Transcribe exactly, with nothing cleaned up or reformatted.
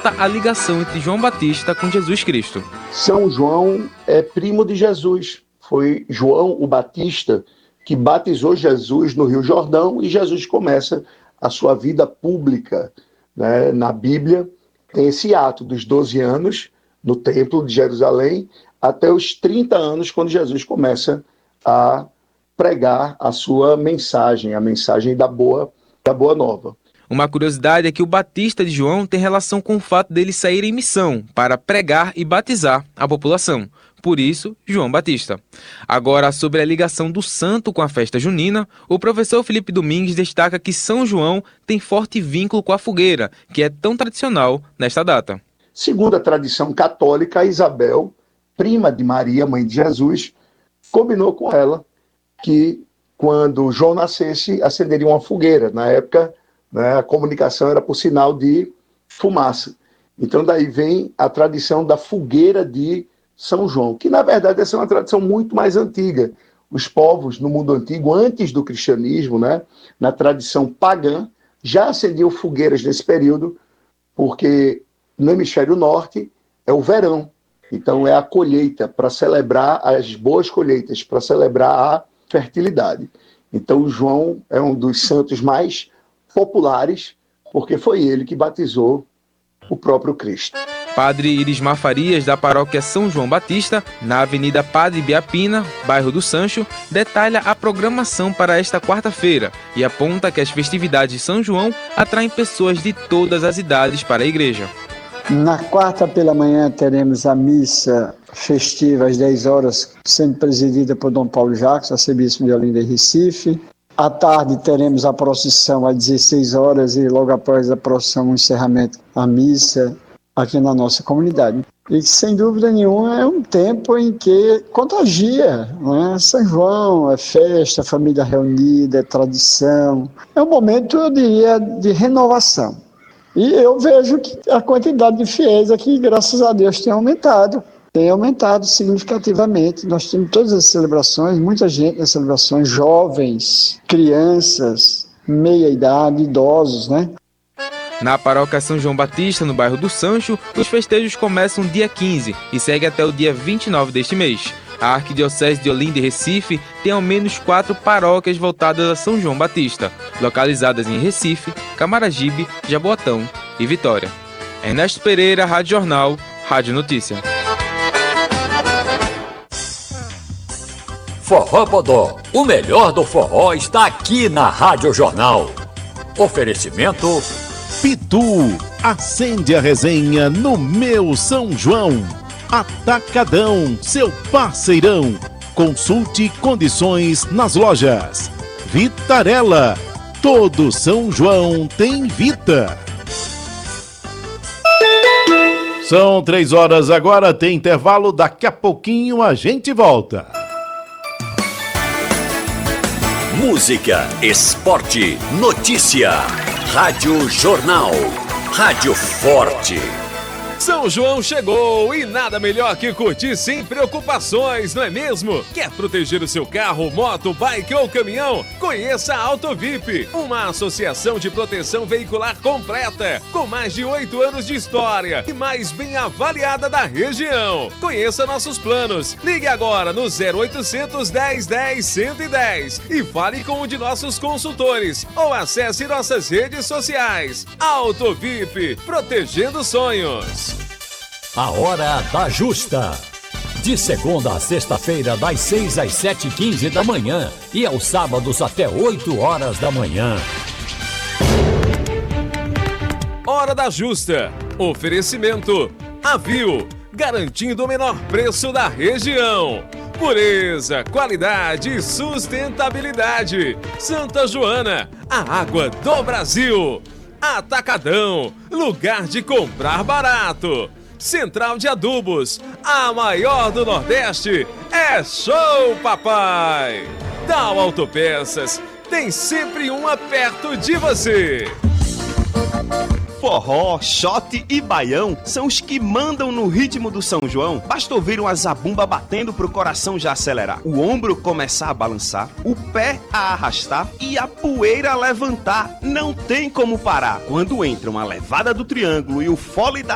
conta a ligação entre João Batista com Jesus Cristo. São João é primo de Jesus. Foi João o Batista que batizou Jesus no Rio Jordão e Jesus começa a sua vida pública, né? Na Bíblia tem esse ato dos doze anos no Templo de Jerusalém até os trinta anos, quando Jesus começa a pregar a sua mensagem, a mensagem da boa, da boa nova. Uma curiosidade é que o Batista de João tem relação com o fato dele sair em missão para pregar e batizar a população. Por isso, João Batista. Agora, sobre a ligação do santo com a festa junina, o professor Felipe Domingues destaca que São João tem forte vínculo com a fogueira, que é tão tradicional nesta data. Segundo a tradição católica, Isabel, prima de Maria, mãe de Jesus, combinou com ela que quando João nascesse, acenderia uma fogueira. Na época, né, a comunicação era por sinal de fumaça. Então daí vem a tradição da fogueira de São João, que na verdade essa é uma tradição muito mais antiga. Os povos no mundo antigo, antes do cristianismo, né, na tradição pagã, já acendiam fogueiras nesse período, porque no hemisfério norte é o verão. Então é a colheita, para celebrar as boas colheitas, para celebrar a fertilidade. Então João é um dos santos mais populares, porque foi ele que batizou o próprio Cristo. Padre Irismar Farias, da paróquia São João Batista, na Avenida Padre Biapina, bairro do Sancho, detalha a programação para esta quarta-feira e aponta que as festividades de São João atraem pessoas de todas as idades para a igreja. Na quarta pela manhã teremos a missa festiva às dez horas, sendo presidida por Dom Paulo Jacques, arcebispo de Olinda e Recife. À tarde teremos a procissão às dezesseis horas e logo após a procissão, o encerramento, a missa aqui na nossa comunidade. E sem dúvida nenhuma é um tempo em que contagia, né? São João, é festa, família reunida, é tradição. É um momento, eu diria, de renovação. E eu vejo que a quantidade de fiéis aqui, graças a Deus, tem aumentado. Tem aumentado significativamente. Nós temos todas as celebrações, muita gente nas celebrações, jovens, crianças, meia-idade, idosos, né? Na paróquia São João Batista, no bairro do Sancho, os festejos começam dia quinze e seguem até o dia vinte e nove deste mês. A Arquidiocese de Olinda e Recife tem ao menos quatro paróquias voltadas a São João Batista, localizadas em Recife, Camaragibe, Jaboatão e Vitória. Ernesto Pereira, Rádio Jornal, Rádio Notícia. Forró Bodó, o melhor do forró está aqui na Rádio Jornal. Oferecimento Pitu, acende a resenha no meu São João. Atacadão, seu parceirão. Consulte condições nas lojas. Vitarella, todo São João tem Vita. São três horas agora, tem intervalo, daqui a pouquinho a gente volta. Música, esporte, notícia. Rádio Jornal. Rádio Forte. São João chegou e nada melhor que curtir sem preocupações, não é mesmo? Quer proteger o seu carro, moto, bike ou caminhão? Conheça a Autovip, uma associação de proteção veicular completa, com mais de oito anos de história e mais bem avaliada da região. Conheça nossos planos. Ligue agora no zero oitocentos, dez, dez, cento e dez e fale com um de nossos consultores ou acesse nossas redes sociais. Autovip, protegendo sonhos. A Hora da Justa. De segunda a sexta-feira, das seis às sete e quinze da manhã e aos sábados até oito horas da manhã. Hora da Justa. Oferecimento Avil, garantindo o menor preço da região. Pureza, qualidade e sustentabilidade. Santa Joana, a água do Brasil. Atacadão, lugar de comprar barato. Central de Adubos, a maior do Nordeste, é Show Papai. Tal Autopeças, tem sempre uma perto de você. Forró, shot e baião são os que mandam no ritmo do São João. Basta ouvir uma zabumba batendo pro coração já acelerar, o ombro começar a balançar, o pé a arrastar e a poeira a levantar. Não tem como parar. Quando entra uma levada do triângulo e o fole da